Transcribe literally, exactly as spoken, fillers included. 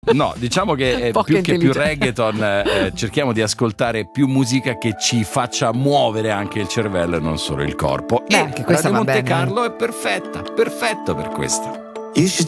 No, diciamo che eh, più che più reggaeton eh, cerchiamo di ascoltare più musica che ci faccia muovere anche il cervello e non solo il corpo. Beh, e anche questa Radio va Monte bene. Carlo è perfetta, perfetto per questo. You should